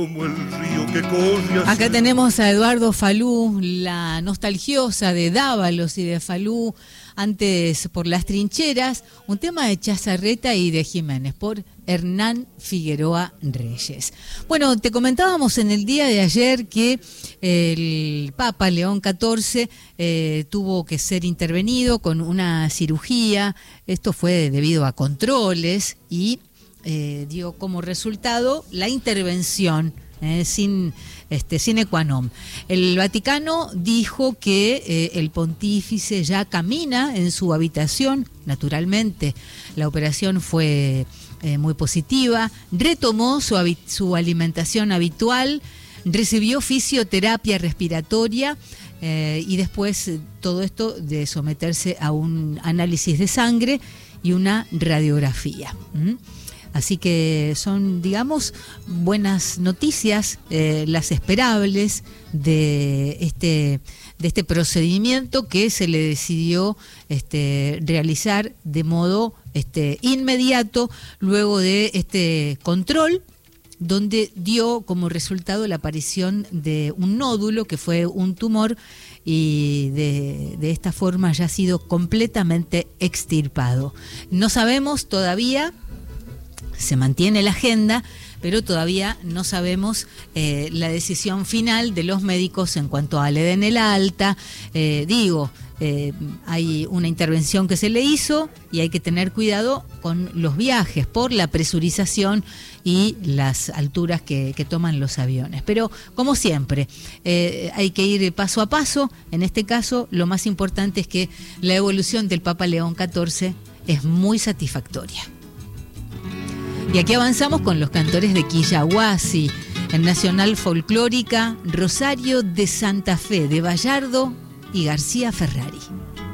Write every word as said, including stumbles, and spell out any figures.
Como el río que corre hacia... Acá tenemos a Eduardo Falú, la nostalgiosa de Dávalos y de Falú, antes por Las Trincheras, un tema de Chazarreta y de Jiménez, por Hernán Figueroa Reyes. Bueno, te comentábamos en el día de ayer que el Papa León catorce eh, tuvo que ser intervenido con una cirugía. Esto fue debido a controles y eh, dio como resultado la intervención eh, sin este sine qua non. El Vaticano dijo que eh, el pontífice ya camina en su habitación. Naturalmente, la operación fue eh, muy positiva. Retomó su, su alimentación habitual, recibió fisioterapia respiratoria eh, y después eh, todo esto de someterse a un análisis de sangre y una radiografía. ¿Mm? Así que son, digamos, buenas noticias, eh, las esperables de este, de este procedimiento que se le decidió este, realizar de modo este, inmediato luego de este control, donde dio como resultado la aparición de un nódulo que fue un tumor y de, de esta forma ya ha sido completamente extirpado. No sabemos todavía... Se mantiene la agenda, pero todavía no sabemos eh, la decisión final de los médicos en cuanto a le den el alta. Eh, digo, eh, hay una intervención que se le hizo y hay que tener cuidado con los viajes por la presurización y las alturas que, que toman los aviones. Pero, como siempre, eh, hay que ir paso a paso. En este caso, lo más importante es que la evolución del Papa León catorce es muy satisfactoria. Y aquí avanzamos con los cantores de Quillahuasi, en Nacional Folclórica, Rosario de Santa Fe, de Bayardo y García Ferrari.